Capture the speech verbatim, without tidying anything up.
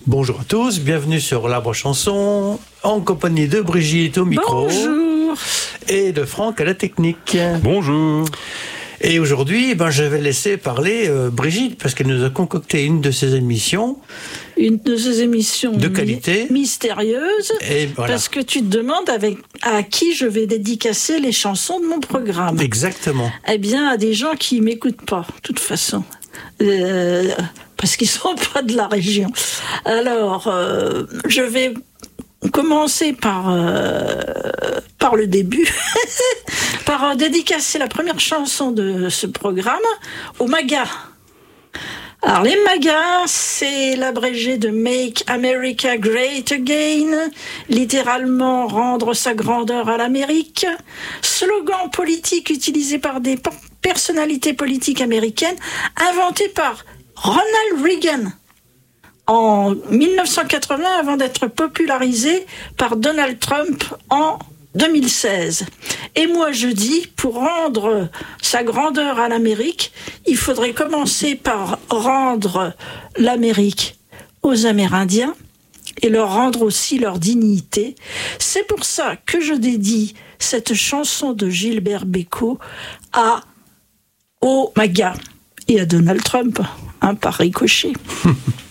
Bonjour à tous, bienvenue sur l'Arbre Chanson, en compagnie de Brigitte au micro. Bonjour. Et de Franck à la technique. Bonjour. Et aujourd'hui, ben, je vais laisser parler euh, Brigitte, parce qu'elle nous a concocté une de ses émissions. Une de ces émissions de qualité, mi- mystérieuse, et voilà. Parce que tu te demandes avec, à qui je vais dédicacer les chansons de mon programme. Exactement. Eh bien, à des gens qui m'écoutent pas, de toute façon. Euh, parce qu'ils sont pas de la région. Alors, euh, je vais commencer par, euh, par le début, par euh, dédicacer la première chanson de ce programme aux MAGA. Alors, les MAGA, c'est l'abrégé de Make America Great Again, littéralement rendre sa grandeur à l'Amérique, slogan politique utilisé par des personnalités politiques américaines, inventé par Ronald Reagan en dix-neuf cent quatre-vingts avant d'être popularisé par Donald Trump en deux mille seize. Et moi je dis, pour rendre sa grandeur à l'Amérique, il faudrait commencer par rendre l'Amérique aux Amérindiens et leur rendre aussi leur dignité. C'est pour ça que je dédie cette chanson de Gilbert Bécaud à aux MAGA et à Donald Trump, hein, par ricochet.